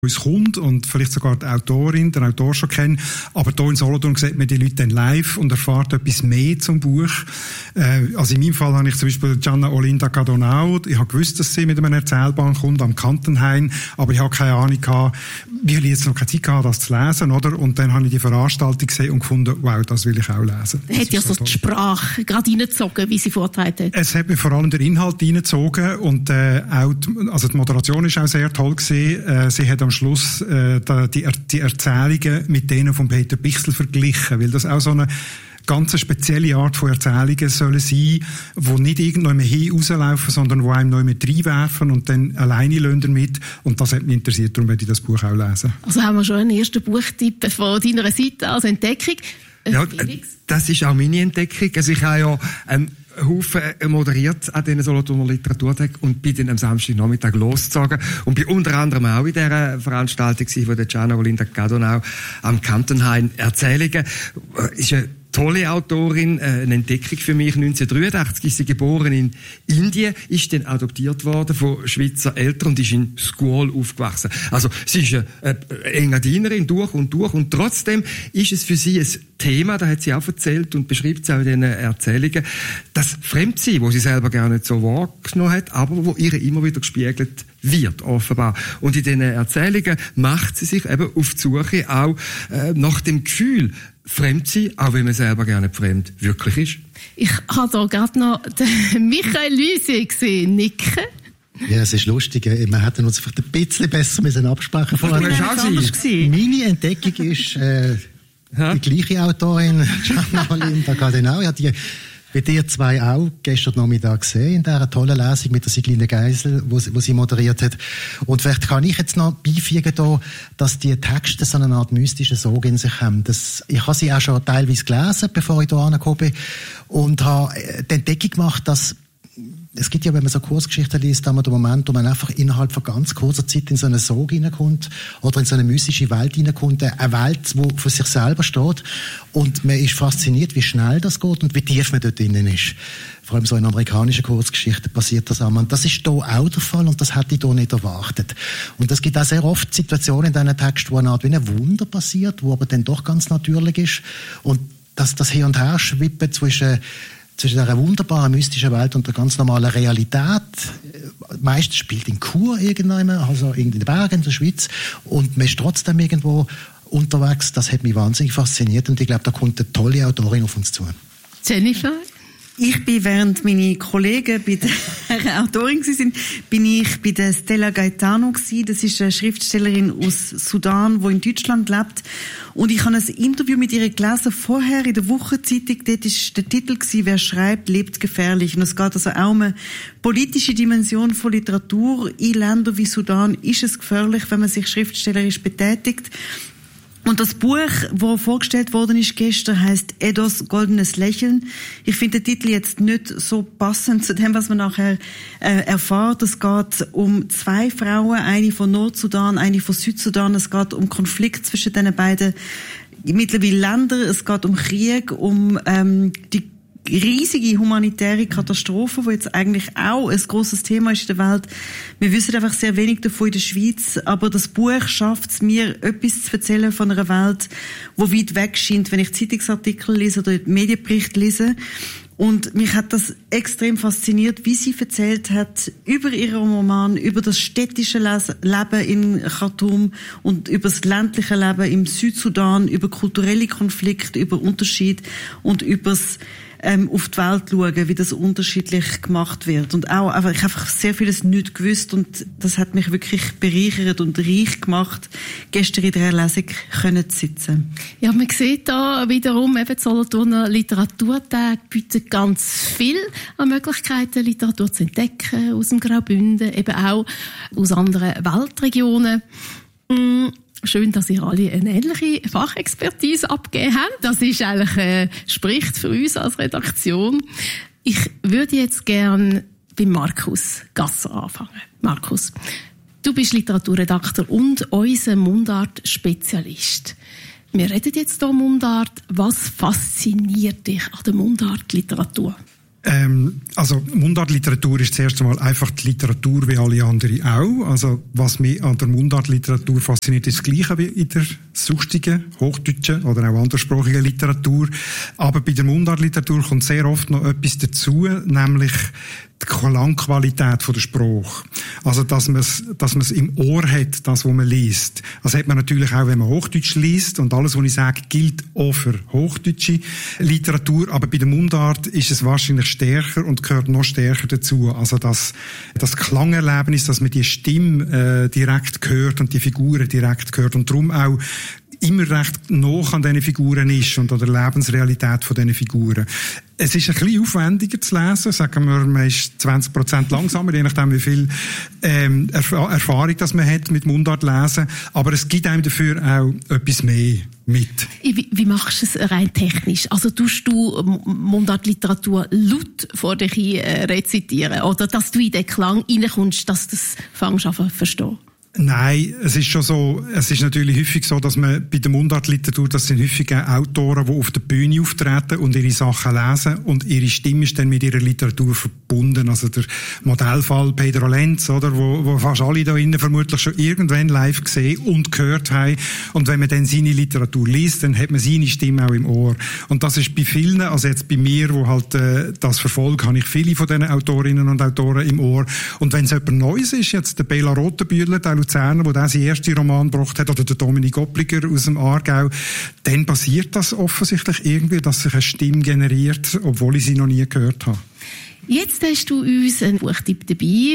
uns kommt und vielleicht sogar die Autorin, der Autor schon kennen. Aber hier in Solothurn sieht man die Leute dann live und erfährt etwas mehr zum Buch. Also in meinem Fall habe ich zum Beispiel Gianna Olinda Cadonau. Ich habe gewusst, dass sie mit einem Erzählband kommt am Kantenhain, aber ich habe keine Ahnung gehabt, wie ich jetzt noch keine Zeit gehabt, das zu lesen, oder? Und dann habe ich die Veranstaltung gesehen und gefunden, wow, das will ich auch lesen. Hat ja so die Sprache gerade reingezogen, wie sie vorgetragen hat? Es hat mir vor allem der Inhalt reingezogen und auch die Moderation ist auch sehr toll gewesen. Sie hat am Schluss die Erzählungen mit denen von Peter Bichsel verglichen, weil das auch so eine ganz spezielle Art von Erzählungen sollen sein, die nicht irgendwo hin rauslaufen, sondern die einem noch mit reinwerfen und dann alleine lassen damit. Und das hat mich interessiert, darum werde ich das Buch auch lesen. Also haben wir schon einen ersten Buchtipp von deiner Seite als Entdeckung. Ja, das ist auch meine Entdeckung. Also ich habe ja Haufen moderiert an diesen Solothurner Literaturtag und bin dann am Samstagnachmittag losgezogen und bin unter anderem auch in dieser Veranstaltung von der Gianna Olinda Cadonau am Kantenhain Erzählungen. Ist eine tolle Autorin, eine Entdeckung für mich. 1983 ist sie geboren in Indien, ist dann adoptiert worden von Schweizer Eltern und ist in Scuol aufgewachsen. Also sie ist eine Engadinerin durch und trotzdem ist es für sie ein Thema, da hat sie auch erzählt und beschreibt sie auch in diesen Erzählungen, das Fremdsein, wo sie selber gar nicht so wahrgenommen hat, aber wo ihr immer wieder gespiegelt wird, offenbar. Und in diesen Erzählungen macht sie sich eben auf die Suche auch nach dem Gefühl, fremd sein, auch wenn man selber gerne fremd wirklich ist. Ich habe da gerade noch den Michael Lysi gesehen, nicken. Ja, es ist lustig. Wir hätten uns vielleicht ein bisschen besser absprechen müssen. Meine Entdeckung ist die gleiche Autorin, Gianna Olinda Cadonau. Ich habe die bei dir zwei auch gestern Nachmittag gesehen, in dieser tollen Lesung mit der Sigline Geisel, wo sie moderiert hat. Und vielleicht kann ich jetzt noch beifügen, dass die Texte so eine Art mystischen Sog in sich haben. Ich habe sie auch schon teilweise gelesen, bevor ich hier angekommen bin, und habe die Entdeckung gemacht, dass es gibt ja, wenn man so Kurzgeschichten liest, haben wir den Moment, wo man einfach innerhalb von ganz kurzer Zeit in so eine Sog hineinkommt oder in so eine mystische Welt hineinkommt, eine Welt, die für sich selber steht, und man ist fasziniert, wie schnell das geht und wie tief man dort drinnen ist. Vor allem so in amerikanischen Kurzgeschichten passiert das auch. Und das ist hier auch der Fall und das hätte ich hier nicht erwartet. Und es gibt auch sehr oft Situationen in diesen Texten, wo eine Art wie ein Wunder passiert, wo aber dann doch ganz natürlich ist, und das Hin und Her schwippen zwischen dieser wunderbaren, mystischen Welt und der ganz normalen Realität. Meistens spielt in Chur irgendwann, also in den Bergen in der Schweiz, und man ist trotzdem irgendwo unterwegs. Das hat mich wahnsinnig fasziniert und ich glaube, da kommt eine tolle Autorin auf uns zu. Jennifer? Ich bin, während meine Kollegen bei der Autorin waren, bin ich bei der Stella Gaetano gewesen. Das ist eine Schriftstellerin aus Sudan, die in Deutschland lebt. Und ich habe ein Interview mit ihr gelesen, vorher in der Wochenzeitung. Dort war der Titel gewesen, «Wer schreibt, lebt gefährlich». Und es geht also auch um eine politische Dimension von Literatur. In Ländern wie Sudan ist es gefährlich, wenn man sich schriftstellerisch betätigt. Und das Buch, das vorgestellt worden ist gestern, heisst Edos goldenes Lächeln. Ich finde den Titel jetzt nicht so passend zu dem, was man nachher erfahrt. Es geht um zwei Frauen, eine von Nordsudan, eine von Südsudan. Es geht um Konflikt zwischen diesen beiden mittlerweile Ländern. Es geht um Krieg, um die riesige humanitäre Katastrophe, die jetzt eigentlich auch ein grosses Thema ist in der Welt. Wir wissen einfach sehr wenig davon in der Schweiz, aber das Buch schafft es mir, etwas zu erzählen von einer Welt, die weit weg scheint, wenn ich Zeitungsartikel lese oder Medienberichte lese. Und mich hat das extrem fasziniert, wie sie erzählt hat über ihren Roman, über das städtische Leben in Khartoum und über das ländliche Leben im Südsudan, über kulturelle Konflikte, über Unterschied und übers auf die Welt schauen, wie das unterschiedlich gemacht wird. Und auch, aber ich habe einfach sehr vieles nicht gewusst und das hat mich wirklich bereichert und reich gemacht, gestern in der Lesung können zu sitzen. Ja, man sieht da wiederum, eben die Solothurner Literaturtage bieten ganz viel an Möglichkeiten, Literatur zu entdecken, aus dem Graubünden, eben auch aus anderen Weltregionen. Schön, dass ihr alle eine ähnliche Fachexpertise abgegeben habt. Das ist eigentlich, spricht für uns als Redaktion. Ich würde jetzt gern bei Markus Gasser anfangen. Markus, du bist Literaturredakteur und unser Mundart-Spezialist. Wir reden jetzt hier Mundart. Was fasziniert dich an der Mundart-Literatur? Also Mundartliteratur ist zuerst einmal einfach die Literatur wie alle anderen auch. Also was mich an der Mundartliteratur fasziniert, ist das Gleiche wie in der sonstigen, hochdeutschen oder auch anderssprachigen Literatur. Aber bei der Mundartliteratur kommt sehr oft noch etwas dazu, nämlich die Klangqualität von der Sprache. Also, dass man es im Ohr hat, das, was man liest. Das hat man natürlich auch, wenn man Hochdeutsch liest. Und alles, was ich sage, gilt auch für hochdeutsche Literatur. Aber bei der Mundart ist es wahrscheinlich stärker und gehört noch stärker dazu. Also, das Klangerlebnis, dass man die Stimme direkt hört und die Figuren direkt hört. Und darum auch immer recht nah an diesen Figuren ist und an der Lebensrealität von diesen Figuren. Es ist ein bisschen aufwendiger zu lesen, sagen wir, man ist 20% langsamer, je nachdem wie viel Erfahrung das man hat mit Mundart lesen, aber es gibt einem dafür auch etwas mehr mit. Wie machst du es rein technisch? Also tust du Mundartliteratur laut vor dich rezitieren oder dass du in den Klang reinkommst, dass du das fängst an zu verstehen? Nein, es ist schon so, es ist natürlich häufig so, dass man bei der Mundartliteratur, das sind häufig Autoren, die auf der Bühne auftreten und ihre Sachen lesen und ihre Stimme ist dann mit ihrer Literatur verbunden. Also der Modellfall Pedro Lenz, oder, wo fast alle da innen vermutlich schon irgendwann live gesehen und gehört haben. Und wenn man dann seine Literatur liest, dann hat man seine Stimme auch im Ohr. Und das ist bei vielen, also jetzt bei mir, wo halt das verfolge, habe ich viele von diesen Autorinnen und Autoren im Ohr. Und wenn es jemand Neues ist, jetzt der Bela Rothenbühler, der Luzerner, der seinen ersten Roman gebracht hat, oder der Dominik Oppliger aus dem Aargau, dann passiert das offensichtlich irgendwie, dass sich eine Stimme generiert, obwohl ich sie noch nie gehört habe. Jetzt hast du uns einen Buchtipp dabei,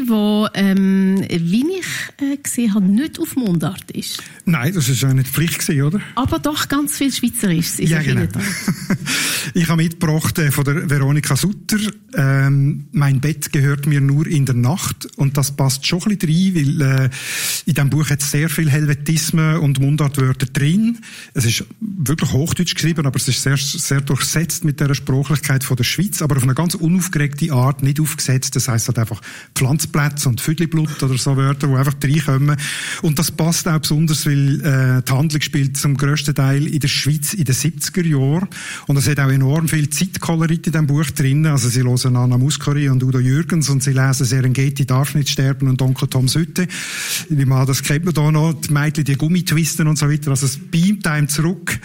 der, wie ich gesehen habe, nicht auf Mundart ist. Nein, das ist ja nicht Pflicht gewesen, oder? Aber doch ganz viel Schweizerisch. Ja, genau. Ich habe mitgebracht von der Veronika Sutter, «Mein Bett gehört mir nur in der Nacht». Und das passt schon ein bisschen rein, weil in diesem Buch hat es sehr viel Helvetismen und Mundartwörter drin. Es ist wirklich Hochdeutsch geschrieben, aber es ist sehr, sehr durchsetzt mit der Sprachlichkeit von der Schweiz, aber auf eine ganz unaufgeregte Art, nicht aufgesetzt. Das heisst halt einfach Pflanzplätze und Viertelblut oder so Wörter, die einfach reinkommen. Und das passt auch besonders, weil die Handlung spielt zum grössten Teil in der Schweiz in den 70er Jahren. Und es hat auch enorm viel Zeitkolorit in diesem Buch drin. Also sie hören Anna Muscari und Udo Jürgens und sie lesen Serengeti darf nicht sterben und Onkel Tom Sütte. Das kennt man da noch, die Mädchen, die Gummitwisten und so weiter. Also es beamt einem zurück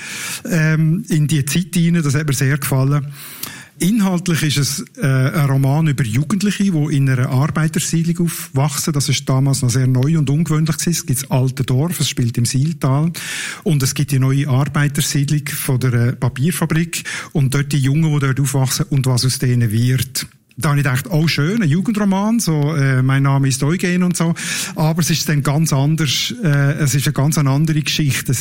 in die Zeit hinein. Das hat mir sehr gefallen. Inhaltlich ist es ein Roman über Jugendliche, die in einer Arbeitersiedlung aufwachsen. Das ist damals noch sehr neu und ungewöhnlich gewesen. Es gibt das alte Dorf, es spielt im Sihltal. Und es gibt die neue Arbeitersiedlung von der Papierfabrik. Und dort die Jungen, die dort aufwachsen und was aus denen wird. Da habe ich gedacht, oh schön, ein Jugendroman, so «Mein Name ist Eugen» und so. Aber es ist dann ganz anders, es ist eine ganz andere Geschichte.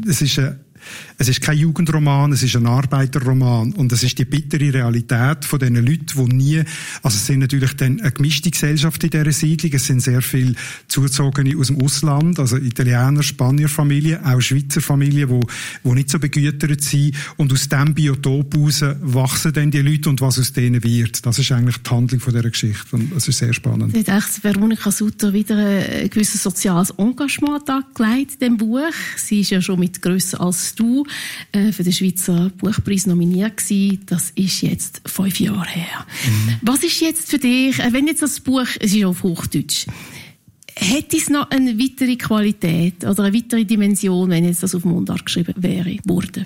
Es ist kein Jugendroman, es ist ein Arbeiterroman. Und es ist die bittere Realität von diesen Leuten, die nie, also es sind natürlich dann eine gemischte Gesellschaft in dieser Siedlung. Es sind sehr viele Zugezogene aus dem Ausland, also Italiener, Spanier Familien, auch Schweizer Familien, die nicht so begütert sind. Und aus diesem Biotop heraus wachsen dann die Leute und was aus denen wird. Das ist eigentlich die Handlung von dieser Geschichte. Und es ist sehr spannend. Sie hat echt Veronika Sutter wieder ein gewisses soziales Engagement angelegt in diesem Buch. Sie ist ja schon mit «Grösser als du» für den Schweizer Buchpreis nominiert gewesen. Das ist jetzt 5 Jahre her. Was ist jetzt für dich, wenn jetzt das Buch, es ist auf Hochdeutsch, hätte es noch eine weitere Qualität oder eine weitere Dimension, wenn jetzt das auf Mundart geschrieben wurde?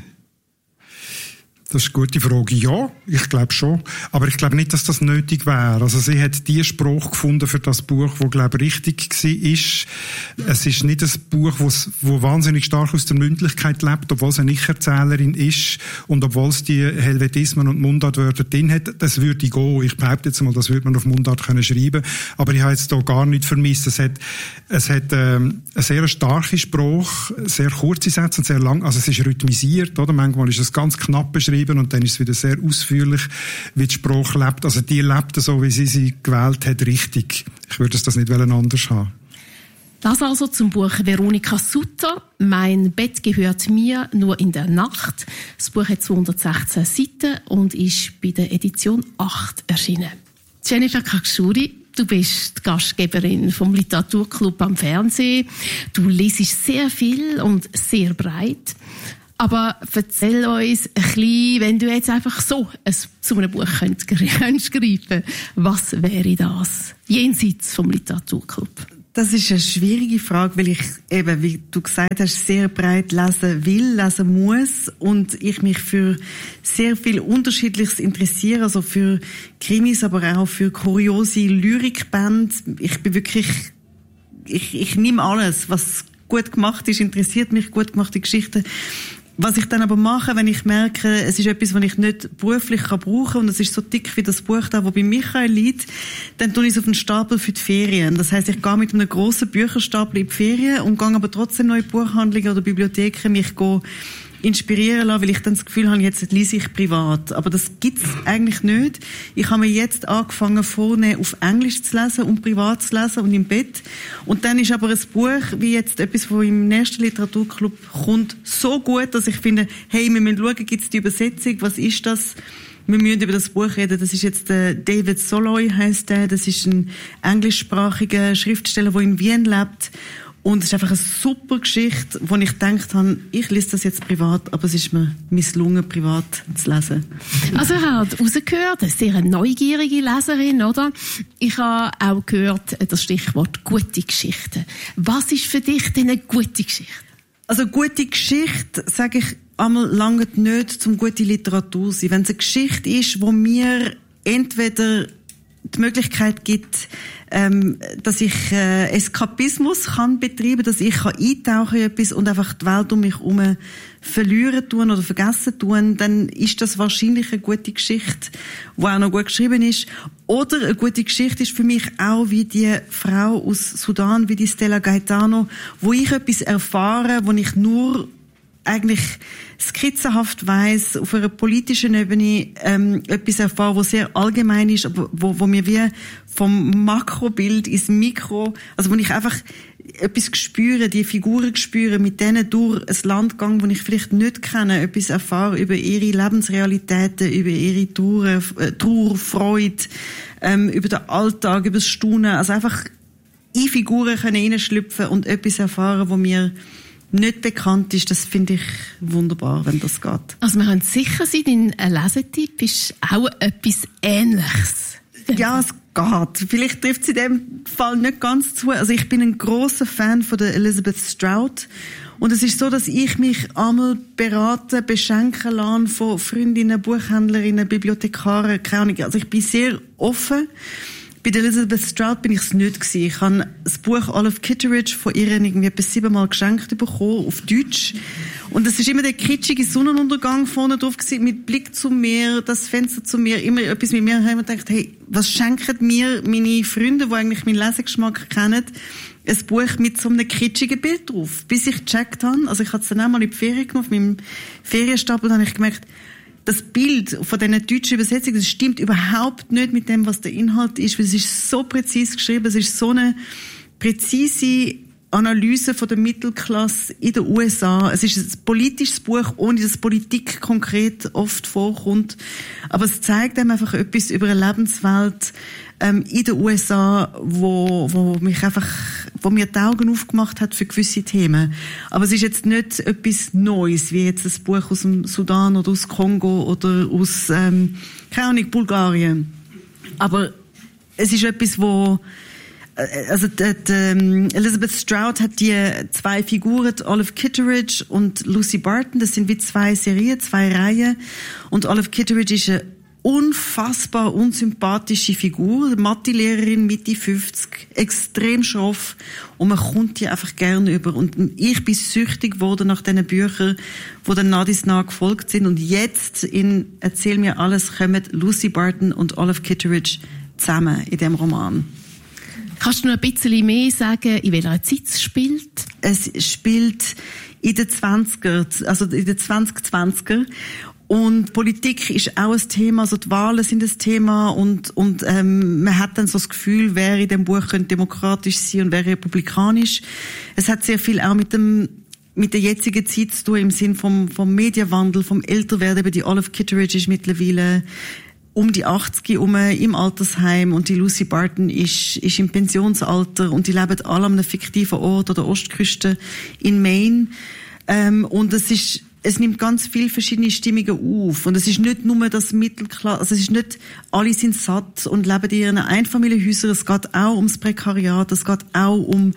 Das ist eine gute Frage. Ja, ich glaube schon. Aber ich glaube nicht, dass das nötig wäre. Also sie hat die Sprache gefunden für das Buch, wo glaube ich richtig war. Es ist nicht ein Buch, wo wahnsinnig stark aus der Mündlichkeit lebt, obwohl es eine Ich-Erzählerin ist und obwohl es die Helvetismen und Mundartwörter drin hat. Das würde gehen. Ich behaupte jetzt mal, das würde man auf Mundart können schreiben. Aber ich habe jetzt hier gar nicht vermisst. Es hat eine sehr starke Sprache, sehr kurze Sätze und sehr lang. Also es ist rhythmisiert, oder? Manchmal ist es ganz knapp beschrieben. Und dann ist es wieder sehr ausführlich, wie die Sprache lebt. Also die lebt so, wie sie gewählt hat, richtig. Ich würde das nicht anders haben. Das also zum Buch Veronika Sutter. «Mein Bett gehört mir nur in der Nacht». Das Buch hat 216 Seiten und ist bei der Edition 8 erschienen. Jennifer Kakschuri, du bist die Gastgeberin vom Literaturclub am Fernsehen. Du lesest sehr viel und sehr breit. Aber erzähl uns ein bisschen, wenn du jetzt einfach so zu einem Buch könntest greifen, was wäre das? Jenseits vom Literaturclub. Das ist eine schwierige Frage, weil ich eben, wie du gesagt hast, sehr breit lesen will, lesen muss und ich mich für sehr viel Unterschiedliches interessiere, also für Krimis, aber auch für kuriose Lyrikbände. Ich bin wirklich, ich nehme alles, was gut gemacht ist, interessiert mich, gut gemachte Geschichten. Was ich dann aber mache, wenn ich merke, es ist etwas, was ich nicht beruflich brauchen kann und es ist so dick wie das Buch da, wo bei Michael liegt, dann tue ich es auf den Stapel für die Ferien. Das heisst, ich gehe mit einem grossen Bücherstapel in die Ferien und gehe aber trotzdem noch in Buchhandlungen oder Bibliotheken mich inspirieren lassen, weil ich dann das Gefühl habe, jetzt lese ich privat. Aber das gibt's eigentlich nicht. Ich habe mir jetzt angefangen, vorne auf Englisch zu lesen und privat zu lesen und im Bett. Und dann ist aber ein Buch, wie jetzt etwas, wo im nächsten Literaturclub kommt, so gut, dass ich finde, hey, wir müssen schauen, gibt's die Übersetzung, was ist das? Wir müssen über das Buch reden. Das ist jetzt David Soloy, heisst der. Das ist ein englischsprachiger Schriftsteller, der in Wien lebt. Und es ist einfach eine super Geschichte, wo ich gedacht habe, ich lese das jetzt privat, aber es ist mir misslungen, privat zu lesen. Also er hat rausgehört, eine sehr neugierige Leserin, oder? Ich habe auch gehört, das Stichwort gute Geschichten. Was ist für dich denn eine gute Geschichte? Also gute Geschichte, sage ich einmal, lange nicht zum gute Literatur sein. Wenn es eine Geschichte ist, wo mir entweder die Möglichkeit gibt, dass ich Eskapismus kann betreiben, dass ich eintauchen in etwas und einfach die Welt um mich herum verlieren tun oder vergessen tun, dann ist das wahrscheinlich eine gute Geschichte, die auch noch gut geschrieben ist. Oder eine gute Geschichte ist für mich auch wie die Frau aus Sudan, wie die Stella Gaetano, wo ich etwas erfahre, wo ich nur eigentlich skizzenhaft weiss, auf einer politischen Ebene etwas erfahren, was sehr allgemein ist, aber wo mir wie vom Makrobild ins Mikro, also wo ich einfach etwas spüre, die Figuren spüre, mit denen durch ein Land gehe, das ich vielleicht nicht kenne, etwas erfahre über ihre Lebensrealitäten, über ihre Trauer, Freude, über den Alltag, über das Staunen, also einfach in Figuren hineinschlüpfen und etwas erfahren, wo mir nicht bekannt ist, das finde ich wunderbar, wenn das geht. Also wir können sicher sein, dein Lesetipp ist auch etwas Ähnliches. Ja, es geht. Vielleicht trifft es in dem Fall nicht ganz zu. Also ich bin ein grosser Fan von der Elizabeth Strout. Und es ist so, dass ich mich einmal beraten, beschenken lasse von Freundinnen, Buchhändlerinnen, Bibliothekaren, keine Ahnung. Also ich bin sehr offen. Bei der Elizabeth Strout bin ich es nicht gewesen. Ich habe das Buch Olive Kitteridge von ihr irgendwie etwa 7-mal geschenkt bekommen, auf Deutsch. Und es ist immer der kitschige Sonnenuntergang vorne drauf gewesen, mit Blick zum Meer, das Fenster zum Meer, immer etwas mit mir. Und ich habe gedacht, hey, was schenken mir meine Freunde, die eigentlich meinen Lesegeschmack kennen, ein Buch mit so einem kitschigen Bild drauf. Bis ich gecheckt habe, also ich habe es dann auch mal in die Ferien genommen, auf meinem Ferienstapel, dann habe ich gemerkt, das Bild von dieser deutschen Übersetzung, das stimmt überhaupt nicht mit dem, was der Inhalt ist, weil es ist so präzise geschrieben, es ist so eine präzise Analyse von der Mittelklasse in den USA. Es ist ein politisches Buch, ohne dass Politik konkret oft vorkommt. Aber es zeigt einem einfach etwas über eine Lebenswelt in den USA, wo mir die Augen aufgemacht hat für gewisse Themen. Aber es ist jetzt nicht etwas Neues, wie jetzt ein Buch aus dem Sudan oder aus Kongo oder aus, keine Ahnung, Bulgarien. Aber es ist etwas, also Elizabeth Strout hat die 2 Figuren, Olive Kitteridge und Lucy Barton, das sind wie 2 Serien, 2 Reihen. Und Olive Kitteridge ist eine unfassbar unsympathische Figur, Mathe-Lehrerin, Mitte 50, extrem schroff, und man kommt die einfach gerne über. Und ich bin süchtig geworden nach diesen Büchern, die dann nach dies nach gefolgt sind. Und jetzt in Erzähl mir alles kommen Lucy Barton und Olive Kitteridge zusammen in diesem Roman. Kannst du noch ein bisschen mehr sagen, in welcher Zeit es spielt? Es spielt in den 20er, also in den 2020er. Und Politik ist auch ein Thema, also die Wahlen sind ein Thema und man hat dann so das Gefühl, wer in dem Buch könnte demokratisch sein und wer republikanisch. Es hat sehr viel auch mit der jetzigen Zeit zu tun, im Sinn vom Medienwandel, vom Älterwerden. Eben die Olive Kitteridge ist mittlerweile um die 80 im Altersheim und die Lucy Barton ist im Pensionsalter und die leben alle an einem fiktiven Ort oder Ostküste in Maine. Und es ist es nimmt ganz viele verschiedene Stimmungen auf. Und es ist nicht nur das Mittelklasse, also es ist nicht, alle sind satt und leben in ihren Einfamilienhäusern. Es geht auch ums Prekariat, es geht auch um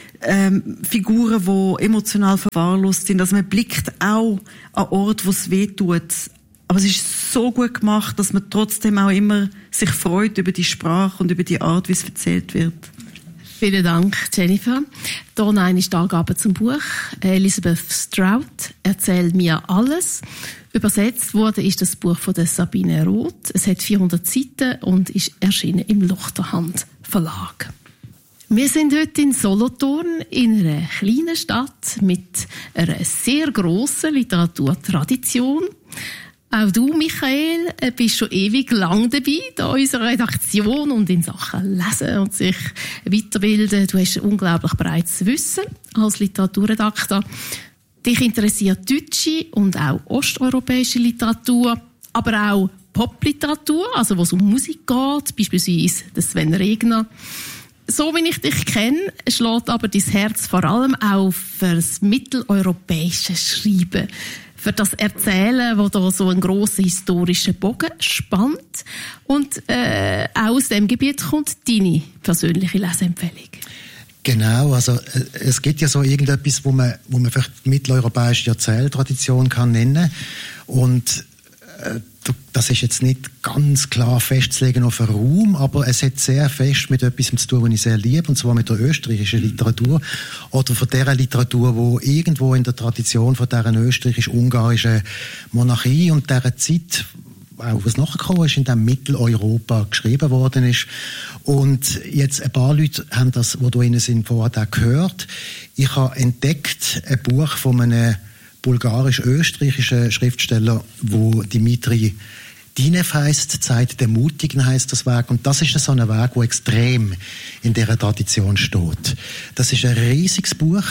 Figuren, die emotional verwahrlost sind. Also man blickt auch an Orte, wo es weh tut. Aber es ist so gut gemacht, dass man trotzdem auch immer sich freut über die Sprache und über die Art, wie es erzählt wird. Vielen Dank, Jennifer. Hier noch eine Angabe zum Buch. Elizabeth Strout erzählt mir alles. Übersetzt wurde ist das Buch von der Sabine Roth. Es hat 400 Seiten und ist erschienen im Luchterhand Verlag. Wir sind heute in Solothurn, in einer kleinen Stadt mit einer sehr grossen Literaturtradition. Auch du, Michael, bist schon ewig lang dabei in unserer Redaktion und in Sachen Lesen und sich weiterbilden. Du hast ein unglaublich breites Wissen als Literaturredakteur. Dich interessiert deutsche und auch osteuropäische Literatur, aber auch Popliteratur, also wo es um Musik geht, beispielsweise Sven Regner. So wie ich dich kenne, schlägt aber dein Herz vor allem auch für das mitteleuropäische Schreiben, für das Erzählen, wo da so einen grossen historischen Bogen spannt. Und auch aus dem Gebiet kommt deine persönliche Leseempfehlung. Genau, also es gibt ja so irgendetwas, wo man vielleicht die mitteleuropäische Erzähltradition kann nennen. Und das ist jetzt nicht ganz klar festzulegen auf einen Raum, aber es hat sehr fest mit etwas zu tun, was ich sehr liebe, und zwar mit der österreichischen Literatur oder von der Literatur, wo irgendwo in der Tradition von dieser österreichisch-ungarischen Monarchie und dieser Zeit, auch was nachgekommen ist, in dem Mitteleuropa geschrieben worden ist. Und jetzt ein paar Leute haben das, die da drin sind, vorher auch gehört. Ich habe entdeckt ein Buch von einem bulgarisch-österreichischen Schriftsteller, wo Dimitri Dinev heisst, Zeit der Mutigen heisst das Werk. Und das ist so ein Werk, wo extrem in dieser Tradition steht. Das ist ein riesiges Buch.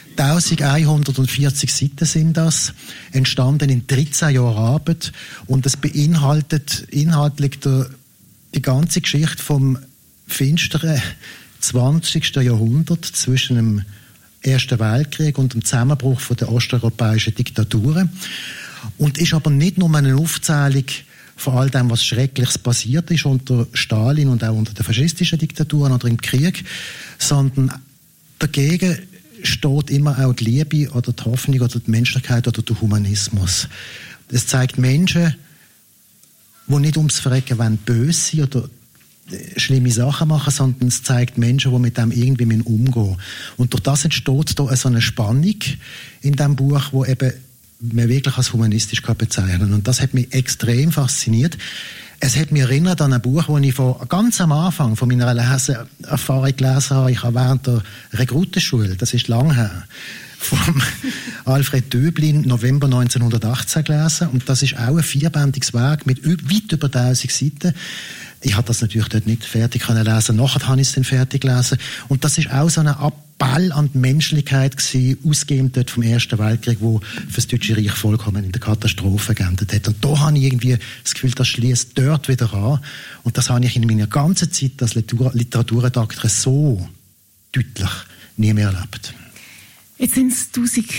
1140 Seiten sind das, entstanden in 13 Jahren Arbeit, und es beinhaltet inhaltlich die ganze Geschichte vom finsteren 20. Jahrhundert zwischen dem Ersten Weltkrieg und dem Zusammenbruch der osteuropäischen Diktaturen, und ist aber nicht nur eine Aufzählung von all dem, was Schreckliches passiert ist unter Stalin und auch unter den faschistischen Diktaturen oder im Krieg, sondern dagegen steht immer auch die Liebe oder die Hoffnung oder die Menschlichkeit oder der Humanismus. Es zeigt Menschen, die nicht ums Verrecken wollen, böse sind oder schlimme Sachen machen, sondern es zeigt Menschen, die mit dem irgendwie umgehen müssen. Und durch das entsteht da so eine Spannung in diesem Buch, wo eben man wirklich als humanistisch bezeichnen kann. Und das hat mich extrem fasziniert. Es hat mich erinnert an ein Buch, das ich ganz am Anfang von meiner Leseerfahrung gelesen habe. Ich habe während der Rekrutenschule, das ist lang her, vom Alfred Döblin, November 1918 gelesen. Und das ist auch ein vierbändiges Werk mit weit über 1000 Seiten. Ich habe das natürlich dort nicht fertig lesen. Nachher habe ich es dann fertig gelesen. Und das ist auch so ein Appell an die Menschlichkeit gewesen, ausgehend dort vom Ersten Weltkrieg, wo für das Deutsche Reich vollkommen in der Katastrophe geendet hat. Und da habe ich irgendwie das Gefühl, das schließt dort wieder an. Und das habe ich in meiner ganzen Zeit als Literaturredakteur so deutlich nie mehr erlebt. Jetzt sind es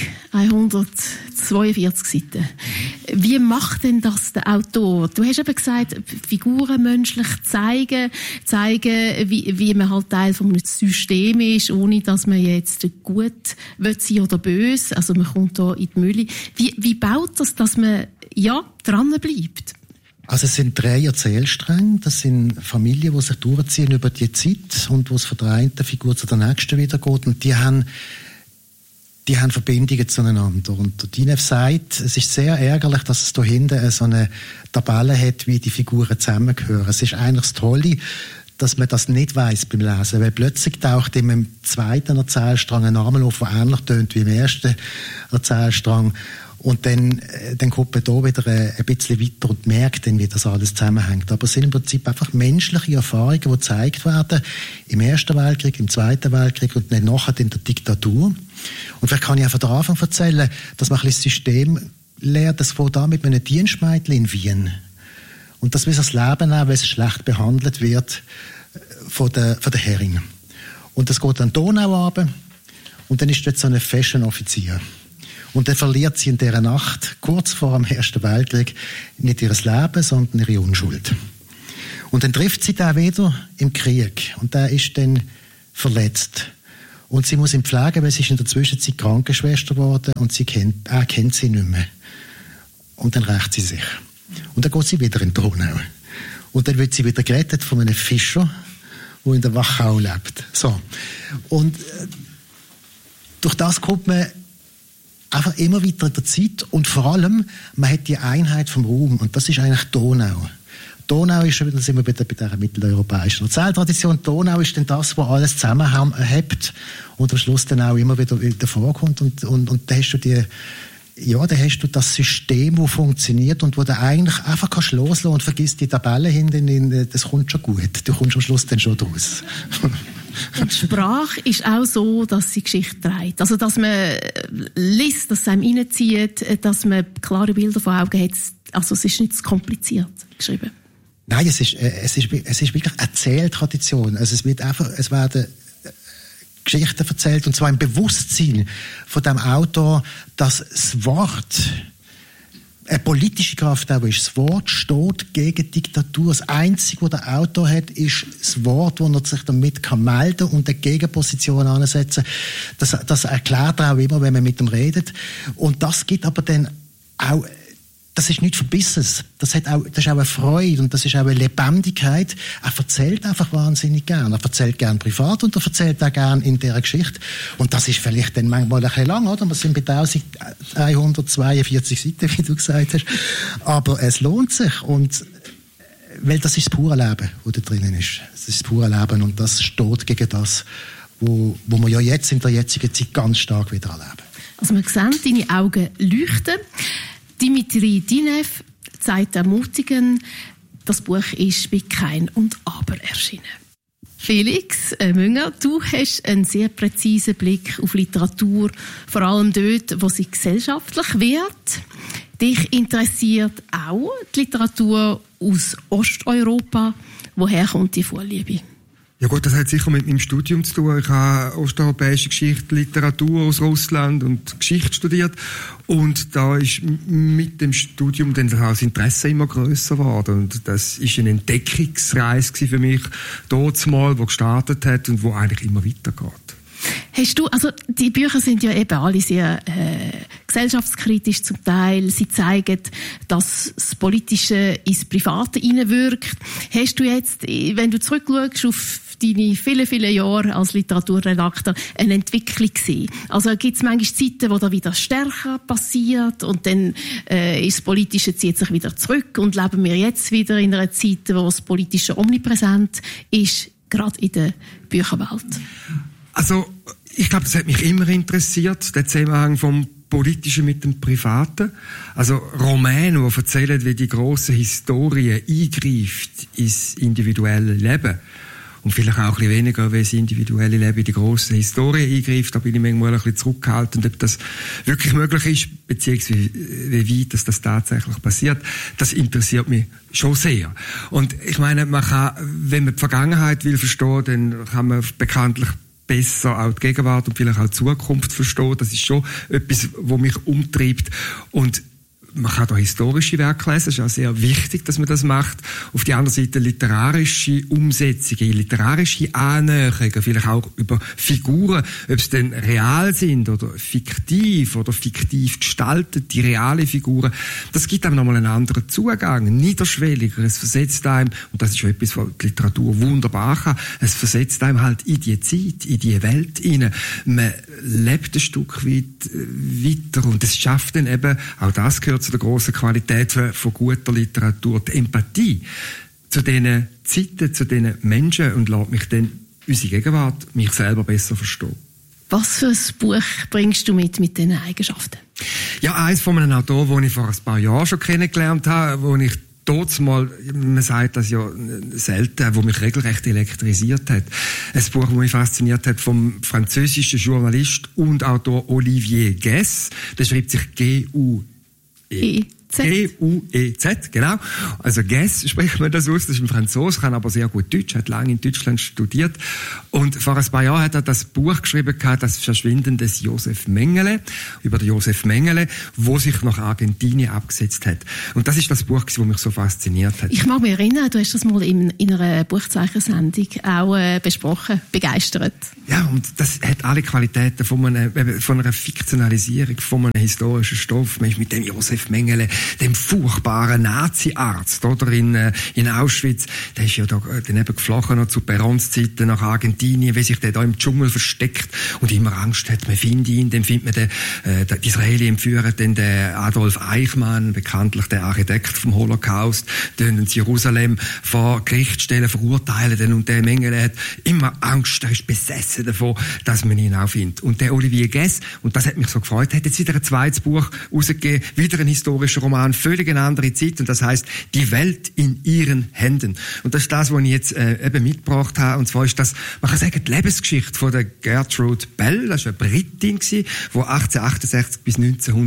1142 Seiten. Wie macht denn das der Autor? Du hast eben gesagt, Figuren menschlich zeigen, wie man halt Teil von einem System ist, ohne dass man jetzt gut sein oder böse. Also man kommt da in die Mühle. Wie baut das, dass man dran bleibt? Also es sind 3 Erzählstränge. Das sind Familien, die sich durchziehen über die Zeit und wo es von der einen Figur zu der nächsten wieder geht. Und die haben Verbindungen zueinander. Und der Dinev sagt, es ist sehr ärgerlich, dass es da hinten so eine Tabelle hat, wie die Figuren zusammengehören. Es ist eigentlich das Tolle, dass man das nicht weiss beim Lesen, weil plötzlich taucht im zweiten Erzählstrang ein Name auf, der ähnlich tönt wie im ersten Erzählstrang. Und dann kommt man da wieder ein bisschen weiter und merkt dann, wie das alles zusammenhängt. Aber es sind im Prinzip einfach menschliche Erfahrungen, die gezeigt werden im Ersten Weltkrieg, im Zweiten Weltkrieg und dann nachher in der Diktatur. Und vielleicht kann ich einfach den Anfang erzählen, dass man ein bisschen das System lernt, das fängt an mit einem Dienstmädchen in Wien. Und das will das Leben auch, weil es schlecht behandelt wird von der Herrin. Und das geht dann Donau runter und dann ist dort so ein Fashion-Offizier. Und dann verliert sie in dieser Nacht, kurz vor dem Ersten Weltkrieg, nicht ihr Leben, sondern ihre Unschuld. Und dann trifft sie den wieder im Krieg. Und der ist dann verletzt. Und sie muss ihn pflegen, weil sie ist in der Zwischenzeit Krankenschwester geworden und er kennt sie nicht mehr. Und dann rächt sie sich. Und dann geht sie wieder in die Donau. Und dann wird sie wieder gerettet von einem Fischer, der in der Wachau lebt. So. Und durch das kommt man einfach immer weiter in der Zeit und vor allem, man hat die Einheit vom Raum und das ist eigentlich Donau. Donau ist, da sind wir bei dieser mitteleuropäischen Erzähltradition, Donau ist dann das, was alles zusammenhält und am Schluss dann auch immer wieder vorkommt und da hast du da hast du das System, das funktioniert und wo du eigentlich einfach kannst loslassen und vergisst die Tabelle hinten, das kommt schon gut. Du kommst am Schluss dann schon draus. Und die Sprache ist auch so, dass sie Geschichte trägt. Also, dass man liest, dass es einem reinzieht, dass man klare Bilder vor Augen hat. Also, es ist nicht zu kompliziert geschrieben. Nein, es ist wirklich Erzähltradition. Also, es werden Geschichten erzählt, und zwar im Bewusstsein von dem Autor, dass das Wort eine politische Kraft auch ist. Das Wort steht gegen Diktatur. Das Einzige, was der Autor hat, ist das Wort, wo er sich damit melden kann und eine Gegenposition ansetzen. Das erklärt er auch immer, wenn man mit ihm redet. Und das gibt aber dann auch, das ist nichts Verbissenes. Das ist auch eine Freude und das ist auch eine Lebendigkeit. Er erzählt einfach wahnsinnig gern. Er erzählt gern privat und er erzählt auch gern in dieser Geschichte. Und das ist vielleicht dann manchmal ein bisschen lang, oder? Wir sind bei 1142 Seiten, wie du gesagt hast. Aber es lohnt sich. Und, weil das ist das pure Leben, das da drinnen ist. Das ist das pure Leben und das steht gegen das, wo wir ja jetzt in der jetzigen Zeit ganz stark wieder erleben. Also man sieht, deine Augen leuchten. Dimitri Dinev zeigt ermutigen, das Buch ist bei Kein und Aber erschienen. Felix Münger, du hast einen sehr präzisen Blick auf Literatur, vor allem dort, wo sie gesellschaftlich wird. Dich interessiert auch die Literatur aus Osteuropa. Woher kommt die Vorliebe? Ja gut, das hat sicher mit meinem Studium zu tun. Ich habe osteuropäische Geschichte, Literatur aus Russland und Geschichte studiert. Und da ist mit dem Studium dann das Interesse immer grösser geworden. Und das ist eine Entdeckungsreise für mich, dort mal, die gestartet hat und wo eigentlich immer weitergeht. Hast du, also die Bücher sind ja eben alle sehr gesellschaftskritisch zum Teil. Sie zeigen, dass das Politische ins Private hineinwirkt. Hast du jetzt, wenn du zurückschaust auf deine vielen Jahre als Literaturredakteur, eine Entwicklung gesehen? Also gibt es manchmal Zeiten, wo da wieder stärker passiert und dann ist das Politische zieht sich wieder zurück und leben wir jetzt wieder in einer Zeit, wo das Politische omnipräsent ist, gerade in der Bücherwelt? Also, ich glaube, das hat mich immer interessiert, der Zusammenhang vom Politischen mit dem Privaten. Also, Romane, die erzählen, wie die grosse Historie eingreift ins individuelle Leben. Und vielleicht auch ein bisschen weniger, wie das individuelle Leben in die grosse Historie eingreift. Da bin ich manchmal ein bisschen zurückgehalten, ob das wirklich möglich ist, beziehungsweise wie weit das tatsächlich passiert. Das interessiert mich schon sehr. Und ich meine, man kann, wenn man die Vergangenheit will verstehen, dann kann man bekanntlich besser auch die Gegenwart und vielleicht auch die Zukunft verstehen. Das ist schon etwas, was mich umtreibt. Und man kann da historische Werke lesen, es ist auch sehr wichtig, dass man das macht. Auf der anderen Seite literarische Umsetzungen, literarische Annäherungen, vielleicht auch über Figuren, ob es denn real sind oder fiktiv gestaltet, die reale Figuren. Das gibt einem nochmal einen anderen Zugang, niederschwelliger. Es versetzt einem, und das ist schon etwas, was die Literatur wunderbar kann, es versetzt einem halt in die Zeit, in die Welt hinein. Man lebt ein Stück weit weiter und es schafft dann eben, auch das gehört zu der grossen Qualität von guter Literatur, die Empathie zu diesen Zeiten, zu diesen Menschen und lässt mich dann unsere Gegenwart, mich selber besser verstehen. Was für ein Buch bringst du mit diesen Eigenschaften? Ja, eins von einem Autor, den ich vor ein paar Jahren schon kennengelernt habe, wo ich dort mal, man sagt das ja selten, wo mich regelrecht elektrisiert hat. Ein Buch, das mich fasziniert hat, vom französischen Journalist und Autor Olivier Guess. Der schreibt sich G-U-E. G-U-E-Z, genau. Also Guess spricht man das aus, das ist ein Franzose, kann aber sehr gut Deutsch, hat lange in Deutschland studiert. Und vor ein paar Jahren hat er das Buch geschrieben, das Verschwinden des Josef Mengele, über den Josef Mengele, wo sich nach Argentinien abgesetzt hat. Und das ist das Buch, das mich so fasziniert hat. Ich mag mich erinnern, du hast das mal in einer Buchzeichensendung auch besprochen, begeistert. Ja, und das hat alle Qualitäten von einer Fiktionalisierung, von einem historischen Stoff. Man ist mit dem Josef Mengele, dem furchtbaren Nazi-Arzt, oder in Auschwitz, der ist ja da daneben geflogen noch zu Perons Zeiten nach Argentinien, wie sich der da im Dschungel versteckt und immer Angst hat, man findet ihn, dann findet man die Israeli entführen dann den Adolf Eichmann, bekanntlich der Architekt vom Holocaust, den in Jerusalem vor Gericht stellen, verurteilen den, und der Mengele hat immer Angst, er ist besessen davon, dass man ihn auch findet. Und der Olivier Guess, und das hat mich so gefreut, hat jetzt wieder ein zweites Buch rausgegeben, wieder ein historischer Roman, völlig eine andere Zeit, und das heisst Die Welt in ihren Händen. Und das ist das, was ich jetzt eben mitgebracht habe, und zwar ist das, man kann sagen, die Lebensgeschichte von der Gertrude Bell, das war eine Britin, die 1868 bis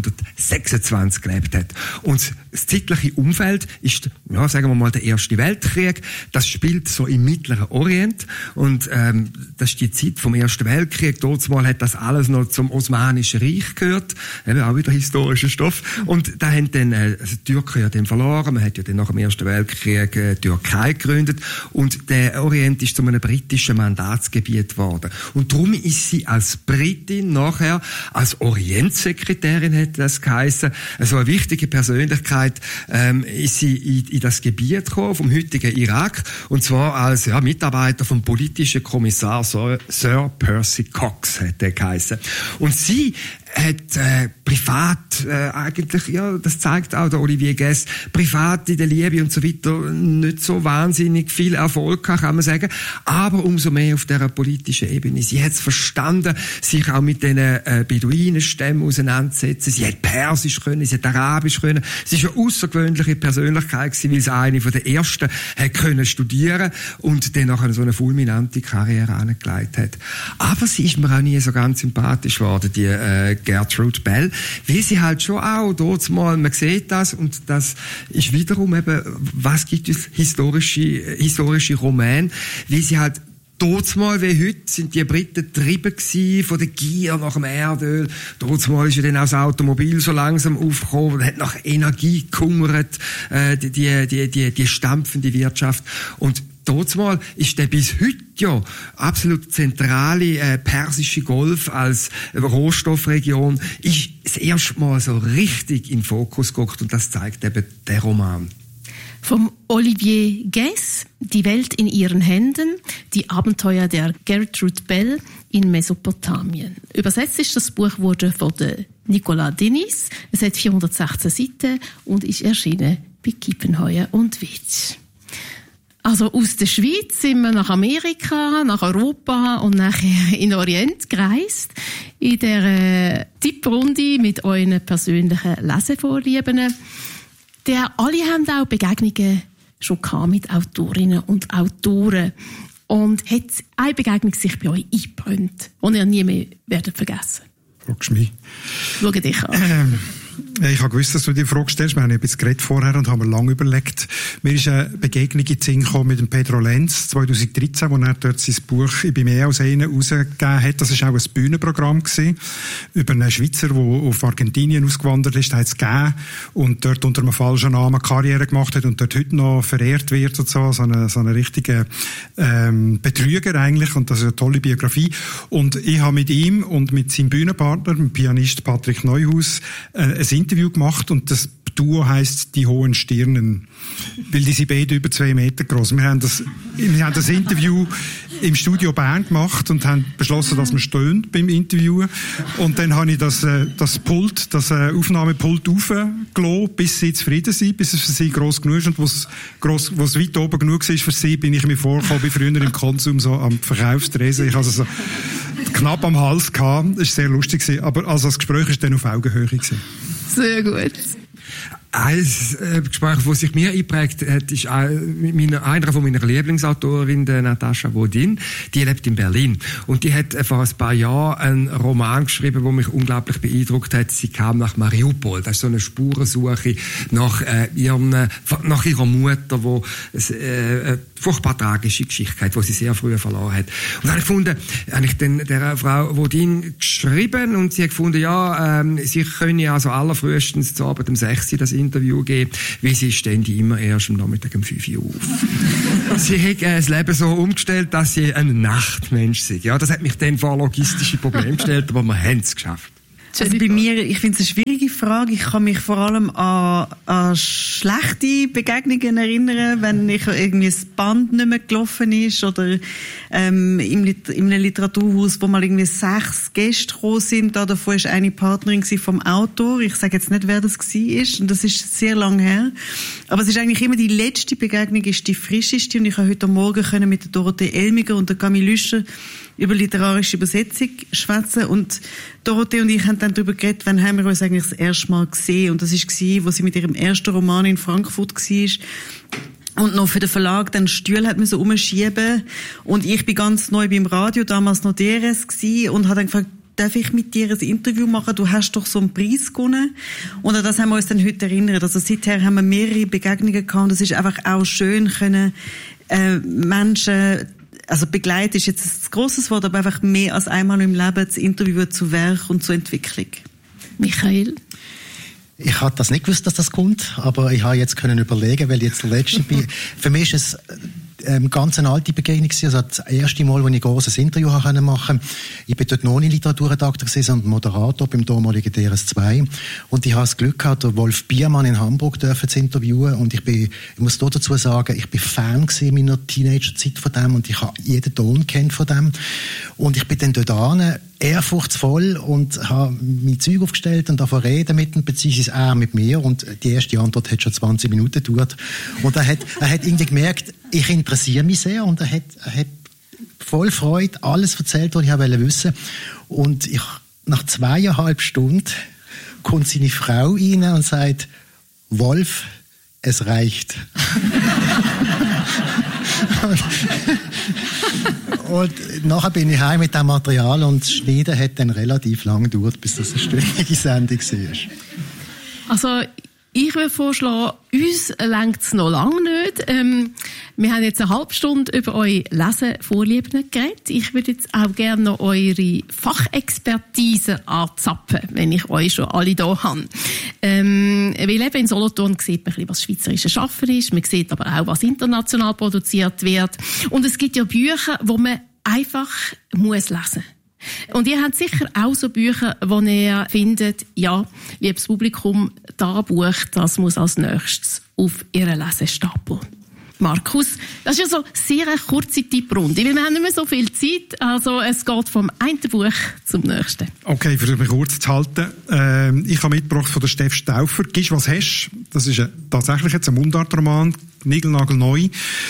1926 gelebt hat. Und das zeitliche Umfeld ist, ja, sagen wir mal, der Erste Weltkrieg. Das spielt so im Mittleren Orient, und das ist die Zeit vom Ersten Weltkrieg. Dort mal hat das alles noch zum Osmanischen Reich gehört, auch wieder historischer Stoff. Und da haben dann die Türken ja dann verloren. Man hat ja dann nach dem Ersten Weltkrieg die Türkei gegründet, und der Orient ist zu einem britischen Mandatsgebiet geworden. Und darum ist sie als Britin nachher als Orientsekretärin, hat das geheissen, also eine wichtige Persönlichkeit, ist sie in das Gebiet gekommen, vom heutigen Irak, und zwar als Mitarbeiter vom politischen Kommissar Sir Percy Cox, hat der geheissen. Und sie hat privat eigentlich, ja, das zeigt auch der Olivier Guess, privat in der Liebe und so weiter nicht so wahnsinnig viel Erfolg gehabt, kann man sagen, aber umso mehr auf dieser politischen Ebene. Sie hat es verstanden, sich auch mit den Beduinenstämmen auseinanderzusetzen. Sie hat Persisch können, sie hat Arabisch können. Sie ist eine außergewöhnliche Persönlichkeit gewesen, weil sie eine von der ersten hat können studieren und dann nachher so eine fulminante Karriere angelegt hat. Aber sie ist mir auch nie so ganz sympathisch geworden, die Gertrude Bell, wie sie halt schon auch dort mal, man sieht das, und das ist wiederum eben, was gibt es historische Romane, wie sie halt dort mal wie heute sind die Briten getrieben gewesen von der Gier nach dem Erdöl. Dort mal ist ja dann auch das Automobil so langsam aufgekommen, hat nach Energie gehungert, die stampfende Wirtschaft. Und dort mal ist der bis heute ja absolut zentrale Persische Golf als Rohstoffregion ist das erste Mal so richtig in den Fokus gerückt, und das zeigt eben der Roman. Vom Olivier Guess, Die Welt in ihren Händen, die Abenteuer der Gertrude Bell in Mesopotamien. Übersetzt ist das Buch wurde von der Nicolas Denis. Es hat 416 Seiten und ist erschienen bei Kiepenheuer und Witsch. Also aus der Schweiz sind wir nach Amerika, nach Europa und nachher in den Orient gereist. In der Tipprunde mit euren persönlichen Lesevorlieben. Alle haben auch Begegnungen schon gehabt mit Autorinnen und Autoren. Und hat eine Begegnung sich bei euch eingebrannt, die ihr nie mehr werdet vergessen? Fragst du mich? Schau dich an. Ich habe gewusst, dass du die Frage stellst. Wir haben etwas geredet vorher und haben lange überlegt. Mir ist eine Begegnung in den Sinn gekommen mit dem Pedro Lenz 2013, wo er dort sein Buch «Ich bin mehr als einer» rausgegeben hat. Das war auch ein Bühnenprogramm gewesen, über einen Schweizer, der auf Argentinien ausgewandert ist, hat es gegeben und dort unter einem falschen Namen Karriere gemacht hat und dort heute noch verehrt wird, sozusagen. So eine richtige Betrüger eigentlich, und das ist eine tolle Biografie. Und ich habe mit ihm und mit seinem Bühnenpartner, dem Pianist Patrick Neuhaus, ein Interview gemacht, und das Duo heisst «Die hohen Stirnen», weil die sind beide über 2 Meter groß. Wir haben das Interview im Studio Bern gemacht und haben beschlossen, dass wir stehen beim Interviewen. Und dann habe ich das Aufnahmepult aufgelassen, bis sie zufrieden sind, bis es für sie gross genug ist. Und was weit oben genug ist für sie, bin ich mir vorgekommen, wie früher im Konsum so am Verkaufstresen. Ich hatte so knapp am Hals gehabt. Das war sehr lustig. Aber also das Gespräch war dann auf Augenhöhe. Sehr gut. Ein Gespräch, das sich mir eingeprägt hat, ist einer von meiner Lieblingsautorinnen, der Natascha Bodin. Die lebt in Berlin. Und die hat vor ein paar Jahren einen Roman geschrieben, der mich unglaublich beeindruckt hat. Sie kam nach Mariupol. Das ist so eine Spurensuche nach ihrer Mutter, die eine furchtbar tragische Geschichte hat, die sie sehr früh verloren hat. Und dann habe ich dann der Frau Bodin geschrieben und sie hat gefunden, ja, sie könne also allerfrühestens zu Abend um 6 Uhr das Interview geben, weil sie stände immer erst am Nachmittag um 5 Uhr auf. Sie hat das Leben so umgestellt, dass sie ein Nachtmensch sei. Ja, das hat mich dann vor logistische Probleme gestellt, aber wir haben es geschafft. Also bei mir, ich finde es eine schwierige Frage. Ich kann mich vor allem an schlechte Begegnungen erinnern, wenn ich irgendwie das Band nicht mehr gelaufen ist oder in einem Literaturhaus, wo mal irgendwie 6 Gäste gekommen sind. Davon war eine Partnerin vom Autor. Ich sage jetzt nicht, wer das war, und das ist sehr lang her. Aber es ist eigentlich immer die letzte Begegnung, ist die frischeste, und ich habe heute Morgen mit der Dorothee Elmiger und der Camille Lüscher über literarische Übersetzung schwätzen, und Dorothee und ich haben dann darüber geredet, wann haben wir uns eigentlich das erste Mal gesehen, und das war, wo sie mit ihrem ersten Roman in Frankfurt war und noch für den Verlag dann Stühle hat müssen umschieben, und ich bin ganz neu beim Radio, damals noch DRS gsi, und habe dann gefragt, darf ich mit dir ein Interview machen? Du hast doch so einen Preis gewonnen. Und an das haben wir uns dann heute erinnert. Also seither haben wir mehrere Begegnungen gehabt, und es ist einfach auch schön, können Menschen, also begleiten ist jetzt ein grosses Wort, aber einfach mehr als einmal im Leben das Interview zu Werk und zur Entwicklung. Michael? Ich hatte das nicht gewusst, dass das kommt, aber ich habe jetzt können überlegen, weil jetzt der letzte bin. Für mich ist es ganz eine alte Begegnung gewesen. Also das erste Mal, wo ich ein grosses Interview machen konnte. Ich bin dort noch nicht Literaturredakteur gewesen, sondern Moderator beim damaligen DRS2. Und ich habe das Glück gehabt, den Wolf Biermann in Hamburg zu interviewen. Und ich muss dazu sagen, ich bin Fan gewesen in meiner Teenagerzeit von dem, und ich habe jeden Ton kennt von dem. Und ich bin dann dort hin, ehrfurchtsvoll, und habe mein Zeug aufgestellt und davon reden mit ihm, beziehungsweise er mit mir, und die erste Antwort hat schon 20 Minuten gedauert. Und er hat irgendwie gemerkt, ich interessiere mich sehr, und er hat voll Freude alles erzählt, was ich wissen wollte. Und nach 2,5 Stunden kommt seine Frau rein und sagt, Wolf, es reicht. Und nachher bin ich heim mit dem Material, und das Schneiden hat dann relativ lang gedauert, bis das eine stündige Sendung war. Also, ich würde vorschlagen, uns reicht es noch lange nicht. Wir haben jetzt eine halbe Stunde über eure Lesevorlieben geredet. Ich würde jetzt auch gerne noch eure Fachexpertise anzapfen, wenn ich euch schon alle da habe. Weil eben in Solothurn sieht man ein bisschen, was schweizerische Schaffen ist. Man sieht aber auch, was international produziert wird. Und es gibt ja Bücher, die man einfach muss lesen. Und ihr habt sicher auch so Bücher, wo ihr findet, ja, liebes Publikum, das Buch, das muss als nächstes auf ihren Lesestapel. Markus, das ist ja so sehr eine kurze Tipprunde, weil wir haben nicht mehr so viel Zeit, also es geht vom einen Buch zum nächsten. Okay, versuche mich kurz zu halten. Ich habe mitgebracht von der Steff Stauffer, «Gisch, was hast?» Das ist tatsächlich jetzt ein Mundartroman, niegelnagelneu.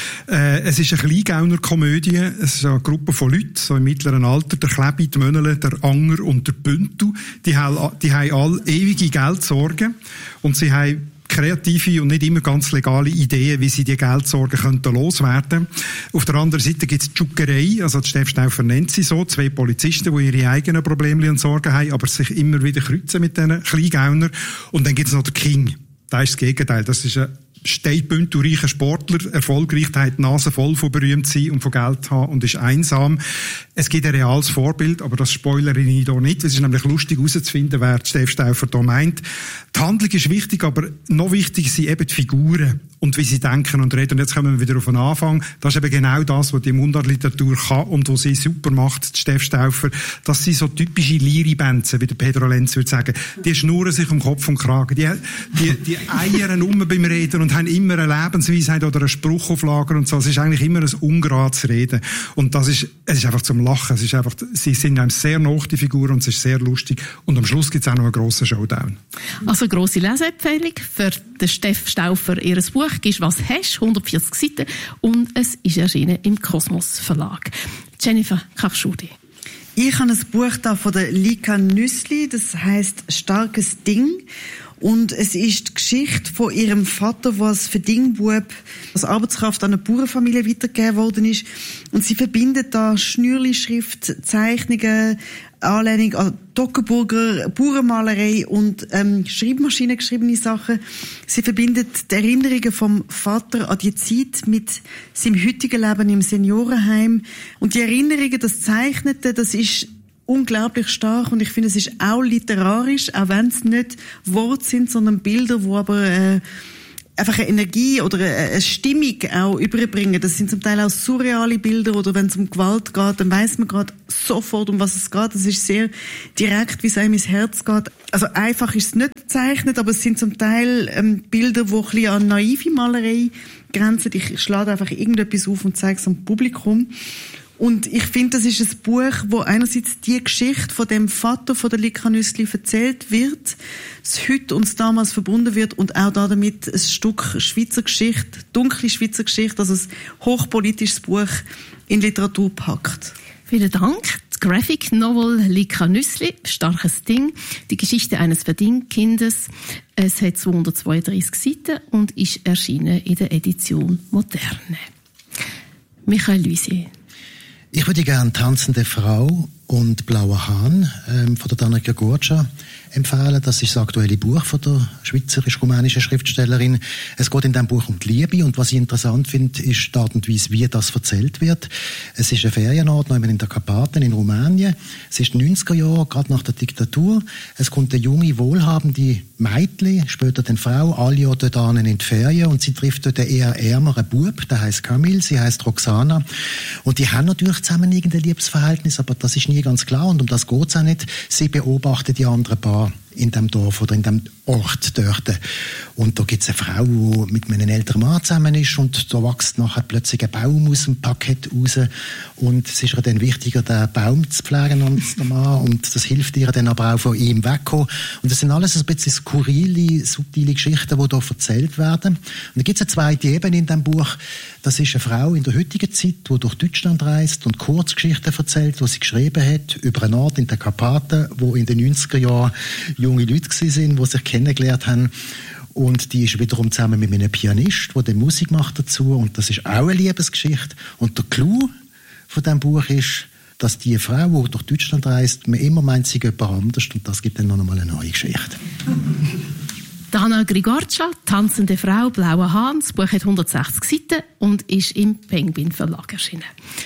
Es ist eine Kleingauner-Komödie. Es ist eine Gruppe von Leuten, so im mittleren Alter, der Klebi, die Mönnele, der Anger und der Bündel. Die haben alle ewige Geldsorgen, und sie haben kreative und nicht immer ganz legale Ideen, wie sie die Geldsorgen könnten loswerden. Auf der anderen Seite gibt es die Juckerei, also die Steff Stauffer nennt sie so, 2 Polizisten, die ihre eigenen Probleme und Sorgen haben, aber sich immer wieder kreuzen mit diesen Kleingaunern. Und dann gibt es noch den King. Das ist das Gegenteil. Das ist ein steinbündelreicher Sportler, erfolgreich, der hat die Nase voll von berühmt sein und von Geld haben und ist einsam. Es gibt ein reales Vorbild, aber das spoilere ich hier nicht. Es ist nämlich lustig herauszufinden, wer Steff Stauffer da meint. Die Handlung ist wichtig, aber noch wichtiger sind eben die Figuren und wie sie denken und reden. Und jetzt kommen wir wieder auf den Anfang. Das ist eben genau das, was die Mundartliteratur kann und was sie super macht, Steff Stauffer. Das sind so typische Liri-Bänze, wie der Pedro Lenz würde sagen. Die schnurren sich um Kopf und Kragen. Die eiern beim Reden und haben immer eine Lebensweisheit oder einen Spruch auf Lager und so. Es ist eigentlich immer ein ungerades Reden. Und es ist einfach zum Lachen. Es ist einfach, sie sind einem sehr nah, die Figuren, und es ist sehr lustig. Und am Schluss gibt es auch noch einen grossen Showdown. Also grosse Leseempfehlung für den Steff Stauffer, ihr Buch «Gisch, was hast?» 140 Seiten, und es ist erschienen im Kosmos Verlag. Jennifer Kachschudi. Ich habe ein Buch da von der Lika Nüssli, das heisst «Starkes Ding». Und es ist die Geschichte von ihrem Vater, der als Verdingbub als Arbeitskraft an eine Bauernfamilie weitergegeben worden ist. Und sie verbindet da Schnürli-Schrift, Zeichnungen, Anlehnung an Toggenburger, Bauernmalerei und Schreibmaschinen geschriebene Sachen. Sie verbindet die Erinnerungen vom Vater an die Zeit mit seinem heutigen Leben im Seniorenheim. Und die Erinnerungen, das Zeichnete, das ist unglaublich stark und ich finde, es ist auch literarisch, auch wenn es nicht Worte sind, sondern Bilder, wo aber einfach eine Energie oder eine Stimmung auch überbringen. Das sind zum Teil auch surreale Bilder oder wenn es um Gewalt geht, dann weiss man gerade sofort, um was es geht. Das ist sehr direkt, wie es einem ins Herz geht. Also einfach ist es nicht gezeichnet, aber es sind zum Teil Bilder, die ein bisschen an naive Malerei grenzen. Ich schlage einfach irgendetwas auf und zeige es am Publikum. Und ich finde, das ist ein Buch, wo einerseits die Geschichte von dem Vater von der Lika Nüssli erzählt wird, das heute und das damals verbunden wird und auch damit ein Stück Schweizer Geschichte, dunkle Schweizer Geschichte, also ein hochpolitisches Buch in Literatur packt. Vielen Dank. Die Graphic Novel Lika Nüssli, «Starkes Ding», die Geschichte eines Verdingkindes. Es hat 232 Seiten und ist erschienen in der Edition Moderne. Michael Luisier. Ich würde gerne «Tanzende Frau» und «Blauer Hahn» von der Danica Gurcia empfehlen. Das ist das aktuelle Buch von der schweizerisch-rumänischen Schriftstellerin. Es geht in diesem Buch um die Liebe und was ich interessant finde, ist die Art und Weise, wie das erzählt wird. Es ist ein Ferienort, noch in der Karpaten in Rumänien. Es ist 90er Jahre, gerade nach der Diktatur. Es kommt eine junge, wohlhabende Mädchen, später dann Frau, alle Jahre dort in die Ferien und sie trifft dort einen eher ärmeren Bub, der heisst Camille, sie heisst Roxana. Und die haben natürlich zusammen irgendein Liebesverhältnis, aber das ist nie ganz klar und um das geht's auch nicht. Sie beobachtet die anderen Paar in dem Dorf oder in dem Ort dort. Und da gibt's eine Frau, die mit einem älteren Mann zusammen ist und da wächst nachher plötzlich ein Baum aus dem Parkett raus und es ist ihr dann wichtiger, den Baum zu pflegen als der Mann und das hilft ihr dann aber auch von ihm wegkommen. Und das sind alles ein bisschen skurrile, subtile Geschichten, die hier erzählt werden. Und dann gibt's eine zweite Ebene in diesem Buch. Das ist eine Frau in der heutigen Zeit, die durch Deutschland reist und Kurzgeschichten erzählt, die sie geschrieben hat über einen Ort in den Karpaten, wo in den 90er Jahren junge Leute waren, die sich kennengelernt haben. Und die ist wiederum zusammen mit einem Pianist, der Musik macht dazu. Und das ist auch eine Liebesgeschichte. Und der Clou von diesem Buch ist, dass die Frau, die durch Deutschland reist, man immer meint, sie jemand anders. Und das gibt dann noch einmal eine neue Geschichte. Dana Grigorcia, «Tanzende Frau, blauer Hahn». Das Buch hat 160 Seiten und ist im Penguin Verlag erschienen.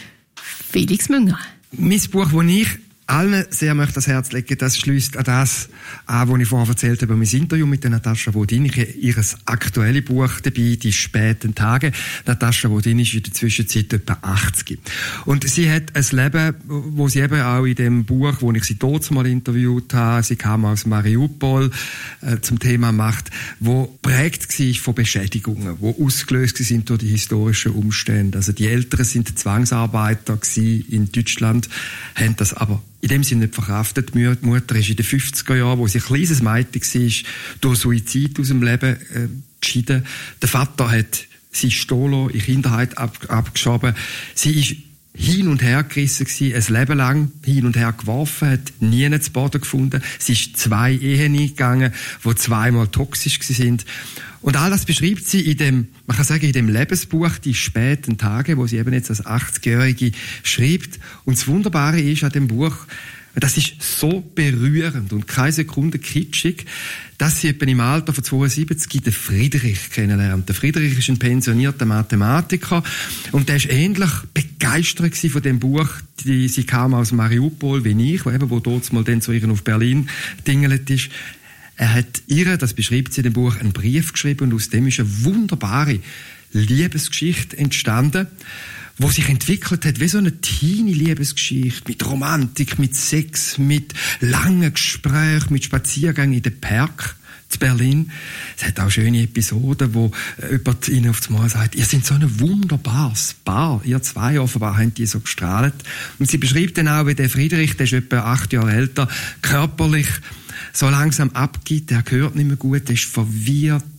Felix Münger. Mein Buch, das ich allen sehr möchte ans Herz legen, das schließt an das an, was ich vorher erzählt habe, mein Interview mit der Natascha Wodin. Ich habe ihr aktuelles Buch dabei, «Die späten Tage». Natascha Wodin ist in der Zwischenzeit etwa 80. Und sie hat ein Leben, wo sie eben auch in dem Buch, wo ich sie dort mal interviewt habe, sie kam aus Mariupol, zum Thema Macht, wo prägt war von Beschädigungen, wo ausgelöst sind durch die historischen Umstände. Also die Eltern sind Zwangsarbeiter in Deutschland, haben das aber in dem Sinne nicht verkraftet. Die Mutter ist in den 50er Jahren, wo sie ein kleines Mädchen war, durch Suizid aus dem Leben geschieden. Der Vater hat sie gestohlen, in Kinderheit abgeschoben. Sie ist hin und her gerissen gewesen, ein Leben lang hin und her geworfen, hat nie zu Boden gefunden. Sie ist 2 Ehen eingegangen, die zweimal toxisch sind. Und all das beschreibt sie in dem, man kann sagen, in dem Lebensbuch, die späten Tage, wo sie eben jetzt als 80-Jährige schreibt. Und das Wunderbare ist an dem Buch, das ist so berührend und keine Sekunde kitschig, dass sie etwa im Alter von 72 den Friedrich kennenlernt. Der Friedrich ist ein pensionierter Mathematiker und der ist ähnlich begeistert von dem Buch. Sie kam aus Mariupol wie ich, wo dort mal dann zu ihr auf Berlin dingelt ist. Er hat ihr, das beschreibt sie in dem Buch, einen Brief geschrieben und aus dem ist eine wunderbare Liebesgeschichte entstanden, wo sich entwickelt hat wie so eine Teenie-Liebesgeschichte mit Romantik, mit Sex, mit langen Gesprächen, mit Spaziergängen in den Park zu Berlin. Es hat auch schöne Episoden, wo jemand ihnen auf das Mal sagt, ihr seid so ein wunderbares Paar, ihr zwei offenbar haben die so gestrahlt. Und sie beschreibt dann auch, wie der Friedrich, der ist etwa 8 Jahre älter, körperlich so langsam abgibt, er hört nicht mehr gut, er ist verwirrt,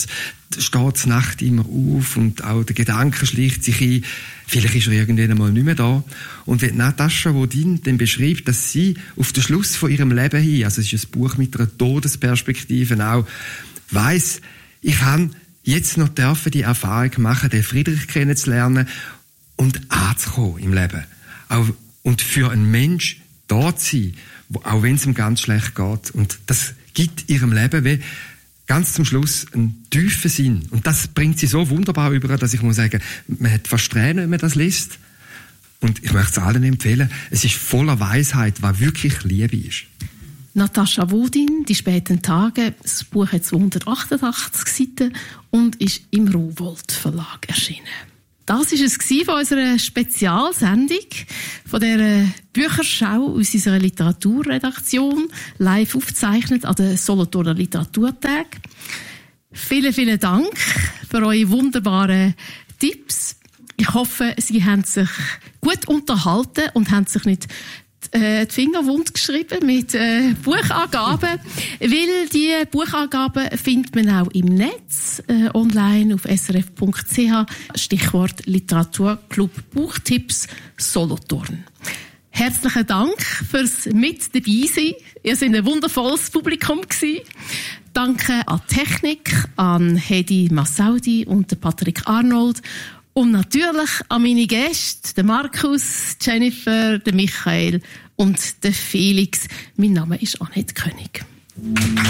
steht die Nacht immer auf und auch der Gedanke schleicht sich ein, vielleicht ist er irgendwann einmal nicht mehr da. Und wenn Natascha Wodin dann beschreibt, dass sie auf den Schluss von ihrem Leben hin, also es ist ein Buch mit einer Todesperspektive auch, weiss, ich kann jetzt noch die Erfahrung machen, den Friedrich kennenzulernen und anzukommen im Leben. Auch, und für einen Mensch da zu sein, auch wenn es ihm ganz schlecht geht. Und das gibt ihrem Leben wie ganz zum Schluss einen tiefen Sinn. Und das bringt sie so wunderbar über, dass ich muss sagen, man hat fast Tränen, wenn man das liest. Und ich möchte es allen empfehlen, es ist voller Weisheit, was wirklich Liebe ist. Natascha Wodin, «Die späten Tage», das Buch hat 288 Seiten und ist im Rowohlt Verlag erschienen. Das war es von unserer Spezialsendung, von der Bücherschau aus unserer Literaturredaktion, live aufgezeichnet an den Solothurner Literaturtagen. Vielen, vielen Dank für eure wunderbaren Tipps. Ich hoffe, Sie haben sich gut unterhalten und haben sich nicht die Finger wund geschrieben mit Buchangaben, weil die Buchangaben findet man auch im Netz, online auf srf.ch, Stichwort Literaturclub Buchtipps Solothurn. Herzlichen Dank fürs mit dabei sein. Ihr seid ein wundervolles Publikum gewesen. Danke an die Technik, an Hedi Massaudi und Patrick Arnold. Und natürlich an meine Gäste, den Markus, Jennifer, den Michael und den Felix. Mein Name ist Annette König.